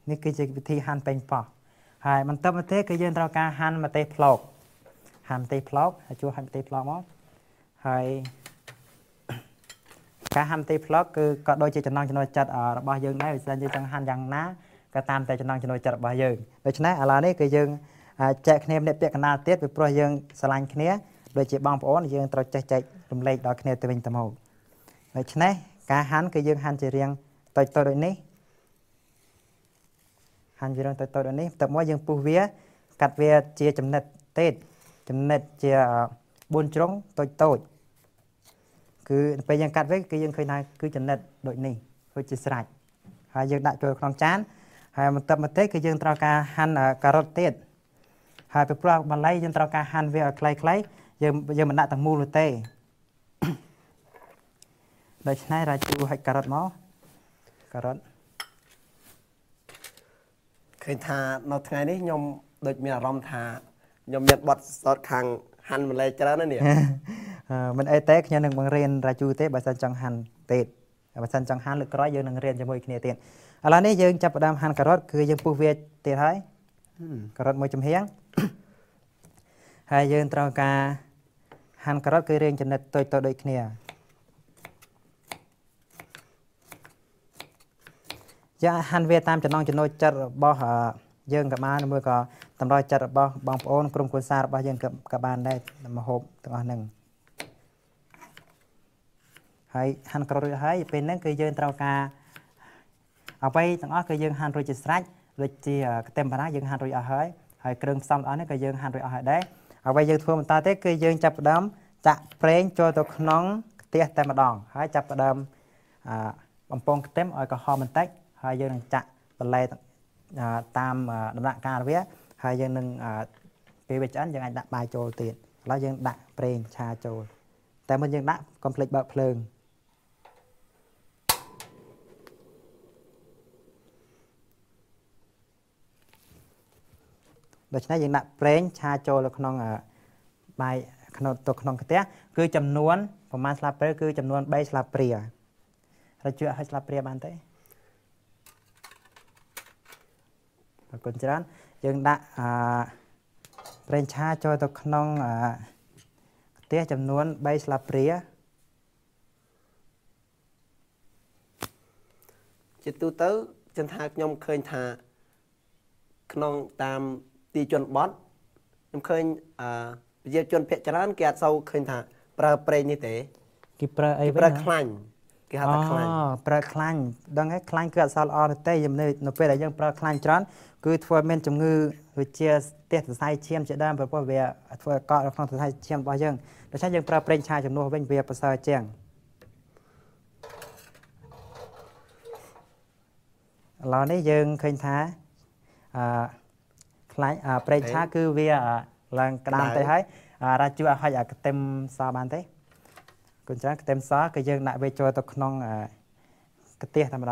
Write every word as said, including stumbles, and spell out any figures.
នេះគឺជាវិធីហាន់ប៉េងប៉ោះហើយបន្តមកទៀតគឺយើងត្រូវការហាន់ម្ទេសផ្លោកហាន់ម្ទេសផ្លោកហើយជួសហាន់ម្ទេសផ្លោកមកហើយការហាន់ម្ទេសផ្លោកគឺក៏ដូចជាចំណងចំណុចចិត្តរបស់យើងដែរវាស្អាតយើងចង់ហាន់យ៉ាងណាក៏តាមតែចំណងចំណុចចិត្តរបស់យើងដូច្នេះឥឡូវនេះគឺយើងចែកគ្នាម្នាក់ពាក្យកណ្ដាលទៀតពីព្រោះយើងស្រឡាញ់គ្នាដូចជាបងប្អូនយើងត្រូវចេះចែករំលែកដល់គ្នាទៅវិញទៅមកដូច្នេះការហាន់គឺយើងហាន់ជារាងតូចៗដូចនេះហាន់ជារាងតូចៗដូចនេះបន្ទាប់មកយើងពុះវាកាត់វាជាចំណិតទេតចំណិតជាបួនជ្រុងតូចតូចគឺពេលយើងកាត់វាគឺយើងឃើញថាគឺចំណិតដូចនេះដូចជាស្រេចហើយយើងដាក់ចូលក្នុងចានហើយបន្ទាប់មកទៀតគឺយើងត្រូវការហាន់ការ៉ុតទៀតហើយពីព្រោះបន្លែយើងត្រូវការហាន់វាឲ្យខ្លីៗយើងយើងមិនដាក់ទាំងមូលនោះទេដូច្នេះរាជូហិចការ៉ុតមកការ៉ុតឃើញថានៅថ្ងៃនេះខ្ញុំដូចមានអារម្មណ៍ថាខ្ញុំមានបទសោតខាងហាន់ម្លែច្រើនណាស់នេះមិនអីទេខ្ញុំនឹងបង្រៀនរាជូទេបើសិនចង់ហាន់ទេបើសិនចង់ហាន់លើកក្រោយយើងនឹងរៀនជាមួយគ្នាទៀតឥឡូវនេះយើងចាប់ផ្ដើមហាន់ការ៉ុតគឺយើងពុះវាទៀតហើយការ៉ុតមួយចំហៀងហើយយើងត្រូវការហាន់ការ៉ុតគឺរាងចំណិតតូចៗដូចគ្នាយើងហាន់វាតាមចំណងចំណុចចិត្តរបស់យើងក៏បានមួយក៏តម្រូវចិត្តរបស់បងប្អូនក្រុមគ្រួសាររបស់យើងក៏បានដែរម្ហូបទាំងអស់ហ្នឹងហើយហាន់ការ៉ុតរួចហើយពេលហ្នឹងគឺយើងត្រូវការអ្វីទាំងអស់គឺយើងហាន់រួចជាស្រេចដូចជាខ្ទឹមបារាយើងហាន់រួចអស់ហើយហើយគ្រឿងផ្សំទាំងអស់នេះក៏យើងហាន់រួចអស់ហើយដែរអ្វីយើងធ្វើបន្តទៀតគឺយើងចាប់ផ្ដើមចាក់ប្រេងចូលទៅក្នុងខ្ទះតែម្ដងហើយចាប់ផ្ដើមបំពងខ្ទឹមឲ្យក្រហមបន្តិចហើយយើងនឹងចាក់បន្លែតាមដំណាក់កាលវាហើយយើងនឹងពេលវាឆ្អិនយើងអាចដាក់បាយចូលទៀតឥឡូវយើងដាក់ប្រេងឆាចូលតែមុនយើងដាក់កុំភ្លេចបើកភ្លើងដូច្នេះយើងដាក់ប្រេងឆាចូលនៅក្នុងបាយក្នុងទៅក្នុងខ្ទះគឺចំនួនប្រមាណស្លាបព្រាគឺចំនួនបីស្លាបព្រាហើយជួយឲ្យស្លាបព្រាបានទេអរគុណច្រើនយើងដាក់អឺប្រេងឆាចូលទៅក្នុងអឺខ្ទះចំនួនបីស្លាបព្រាជាទូទៅចឹងថាខ្ញុំឃើញថាក្នុងតាមទីជនបទខ្ញុំឃើញអឺប្រជាជនភាគច្រើនគេអត់សូវឃើញថាប្រើប្រេងនេះទេគេប្រើអីវិញប្រើខ្លាញ់គេហៅថាខ្លាញ់អូប្រើខ្លាញ់ដឹងហើយខ្លាញ់គឺអត់សល់ល្អទេនៅនៅពេលដែលយើងប្រើខ្លាញ់ច្រើនគឺធ្វើឲ្យមានជំងឺដូចជាស្ទះសរសៃឈាមជាដើមព្រោះវាធ្វើឲ្យកកនៅក្នុងសរសៃឈាមរបស់យើងដូច្នេះយើងប្រើប្រេងឆាជំនួសវិញវាប្រសើរជាងឥឡូវនេះយើងឃើញថាអឺខ្លាញ់ប្រេងឆាគឺវាឡើងក្តាមទៅហើយរាជូឲ្យហុចខ្ទឹមសបានទេគុណច្រើនខ្ទឹមសគឺយើងដាក់វាចូលទៅក្នុងខ្ទះតែម្ដង